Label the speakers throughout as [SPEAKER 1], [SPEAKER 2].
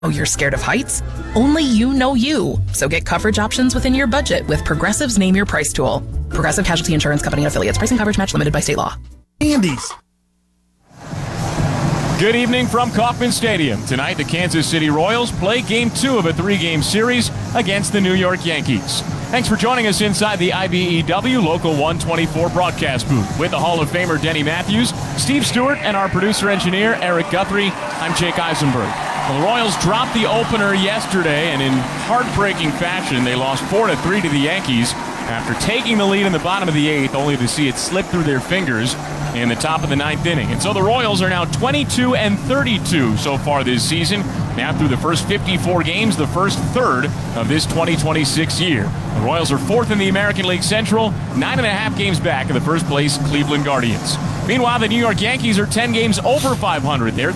[SPEAKER 1] Oh, you're scared of heights? Only you know you. So get coverage options within your budget with Progressive's Name Your Price tool. Progressive Casualty Insurance Company and affiliates. Pricing coverage match limited by state law.
[SPEAKER 2] Andy's.
[SPEAKER 3] Good evening from Kauffman Stadium. Tonight, the Kansas City Royals play Game 2 of a 3-game series against the New York Yankees. Thanks for joining us inside the IBEW Local 124 broadcast booth with the Hall of Famer Denny Matthews, Steve Stewart, and our producer-engineer Eric Guthrie. I'm Jake Eisenberg. Well, the Royals dropped the opener yesterday, and in heartbreaking fashion, they lost 4-3 to the Yankees after taking the lead in the bottom of the 8th, only to see it slip through their fingers in the top of the 9th inning. And so the Royals are now 22-32 so far this season. Now through the first 54 games, the first third of this 2026 year. The Royals are 4th in the American League Central, 9.5 games back of the first place Cleveland Guardians. Meanwhile, the New York Yankees are 10 games over 500. They're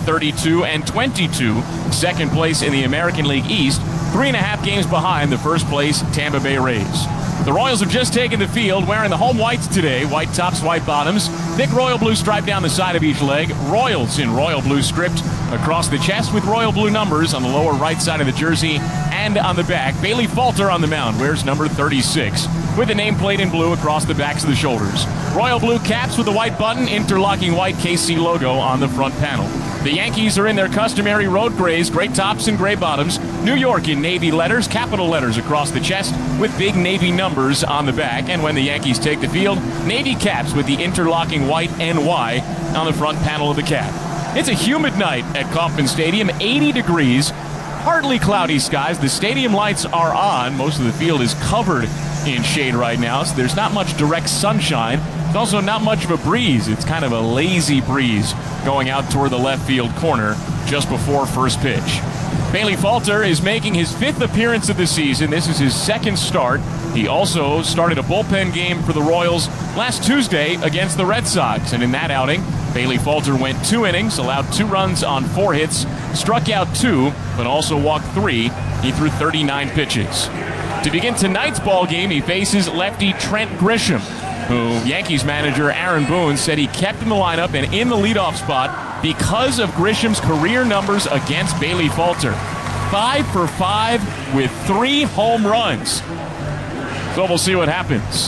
[SPEAKER 3] 32-22, second place in the American League East, 3.5 games behind the first place Tampa Bay Rays. The Royals have just taken the field wearing the home whites today, white tops, white bottoms, thick royal blue stripe down the side of each leg, Royals in royal blue script across the chest with royal blue numbers on the lower right side of the jersey and on the back. Bailey Falter on the mound wears number 36 with the nameplate in blue across the backs of the shoulders. Royal blue caps with the white button, interlocking white KC logo on the front panel. The Yankees are in their customary road grays, gray tops and gray bottoms. New York in navy letters, capital letters across the chest with big navy numbers on the back. And when the Yankees take the field, navy caps with the interlocking white NY on the front panel of the cap. It's a humid night at Kauffman Stadium, 80 degrees, partly cloudy skies. The stadium lights are on. Most of the field is covered in shade right now, so there's not much direct sunshine. It's also not much of a breeze. It's kind of a lazy breeze going out toward the left field corner just before first pitch. Bailey Falter is making his 5th appearance of the season. This is his 2nd start. He also started a bullpen game for the Royals last Tuesday against the Red Sox. And in that outing, Bailey Falter went 2 innings, allowed 2 runs on 4 hits, struck out 2, but also walked 3. He threw 39 pitches. To begin tonight's ball game, he faces lefty Trent Grisham, who Yankees manager Aaron Boone said he kept in the lineup and in the leadoff spot because of Grisham's career numbers against Bailey Falter. 5 for 5 with 3 home runs. So we'll see what happens.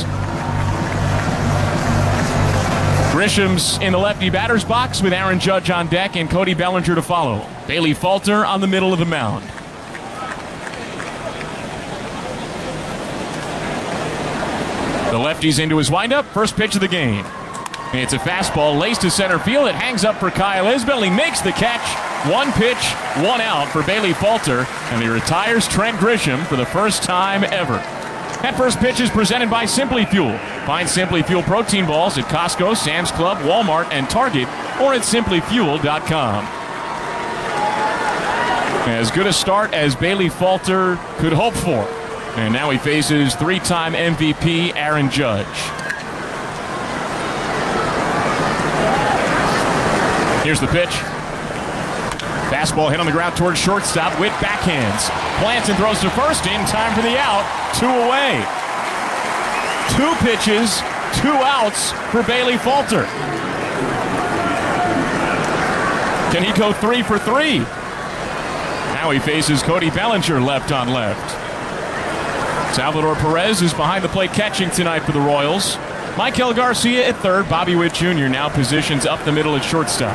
[SPEAKER 3] Grisham's in the lefty batter's box with Aaron Judge on deck and Cody Bellinger to follow. Bailey Falter on the middle of the mound. The lefty's into his windup. First pitch of the game. It's a fastball laced to center field. It hangs up for Kyle Isbell. He makes the catch. 1 pitch, 1 out for Bailey Falter, and he retires Trent Grisham for the first time ever. That first pitch is presented by Simply Fuel. Find Simply Fuel protein balls at Costco, Sam's Club, Walmart, and Target, or at simplyfuel.com. As good a start as Bailey Falter could hope for. And now he faces 3-time MVP Aaron Judge. Here's the pitch. Fastball hit on the ground towards shortstop. Witt backhands. Plants and throws to first in time for the out. 2 away. 2 pitches, 2 outs for Bailey Falter. Can he go 3 for 3? Now he faces Cody Bellinger left on left. Salvador Perez is behind the plate catching tonight for the Royals. Michael Garcia at third. Bobby Witt Jr. now positions up the middle at shortstop.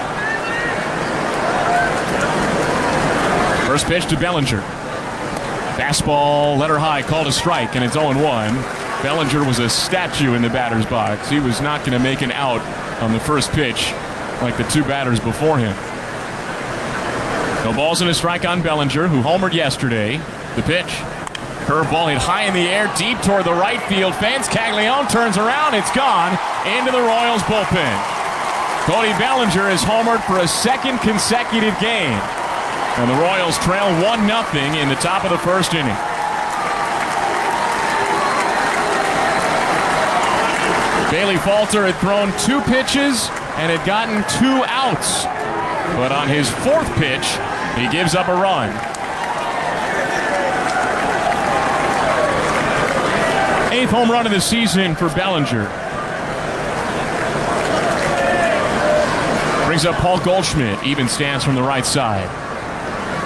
[SPEAKER 3] First pitch to Bellinger. Fastball, letter high, called a strike, and it's 0-1. Bellinger was a statue in the batter's box. He was not going to make an out on the first pitch like the 2 batters before him. No balls and a strike on Bellinger, who homered yesterday. The pitch. Curveball hit high in the air, deep toward the right field fence. Caglione turns around. It's gone into the Royals bullpen. Cody Bellinger is homered for a 2nd consecutive game. And the Royals trail 1-0 in the top of the first inning. Bailey Falter had thrown 2 pitches and had gotten 2 outs. But on his 4th pitch, he gives up a run. 8th home run of the season for Bellinger. Brings up Paul Goldschmidt, even stance from the right side.